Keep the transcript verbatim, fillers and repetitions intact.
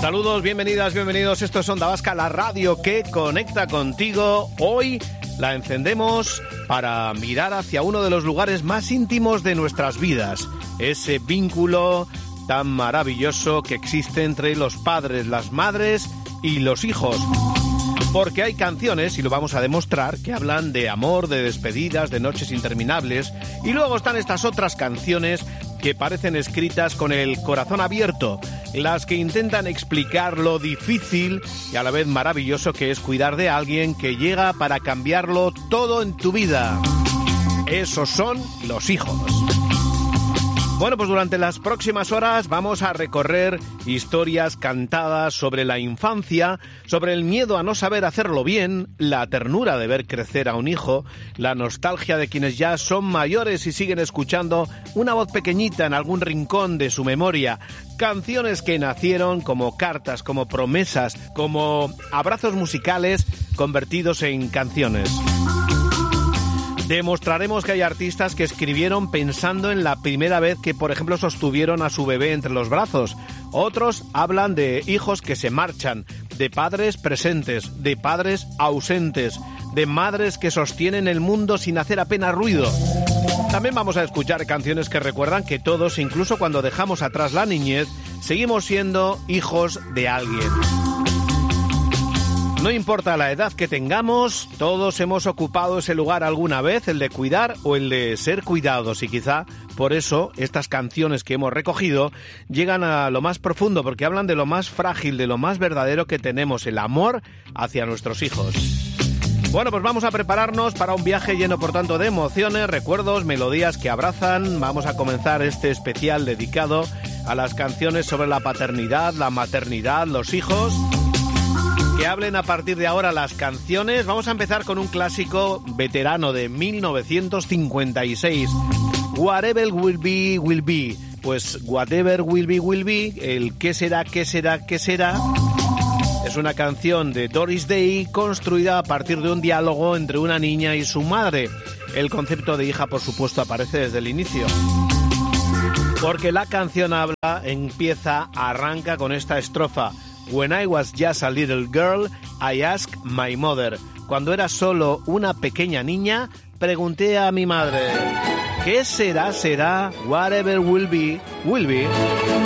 Saludos, bienvenidas, bienvenidos. Esto es Onda Vasca, la radio que conecta contigo. Hoy la encendemos para mirar hacia uno de los lugares más íntimos de nuestras vidas. Ese vínculo tan maravilloso que existe entre los padres, las madres y los hijos. Porque hay canciones, y lo vamos a demostrar, que hablan de amor, de despedidas, de noches interminables. Y luego están estas otras canciones que parecen escritas con el corazón abierto, las que intentan explicar lo difícil y a la vez maravilloso que es cuidar de alguien que llega para cambiarlo todo en tu vida. Esos son los hijos. Bueno, pues durante las próximas horas vamos a recorrer historias cantadas sobre la infancia, sobre el miedo a no saber hacerlo bien, la ternura de ver crecer a un hijo, la nostalgia de quienes ya son mayores y siguen escuchando una voz pequeñita en algún rincón de su memoria, canciones que nacieron como cartas, como promesas, como abrazos musicales convertidos en canciones. Demostraremos que hay artistas que escribieron pensando en la primera vez que, por ejemplo, sostuvieron a su bebé entre los brazos. Otros hablan de hijos que se marchan, de padres presentes, de padres ausentes, de madres que sostienen el mundo sin hacer apenas ruido. También vamos a escuchar canciones que recuerdan que todos, incluso cuando dejamos atrás la niñez, seguimos siendo hijos de alguien. No importa la edad que tengamos, todos hemos ocupado ese lugar alguna vez, el de cuidar o el de ser cuidados, y quizá por eso estas canciones que hemos recogido llegan a lo más profundo, porque hablan de lo más frágil, de lo más verdadero que tenemos, el amor hacia nuestros hijos. Bueno, pues vamos a prepararnos para un viaje lleno, por tanto, de emociones, recuerdos, melodías que abrazan. Vamos a comenzar este especial dedicado a las canciones sobre la paternidad, la maternidad, los hijos. Que hablen a partir de ahora las canciones. Vamos a empezar con un clásico veterano de mil novecientos cincuenta y seis. Whatever will be, will be. Pues whatever will be, will be. El qué será, qué será, qué será. Es una canción de Doris Day construida a partir de un diálogo entre una niña y su madre. El concepto de hija, por supuesto, aparece desde el inicio. Porque la canción habla, empieza, arranca con esta estrofa. When I was just a little girl, I asked my mother. Cuando era solo una pequeña niña, pregunté a mi madre. ¿Qué será, será? Whatever will be, will be.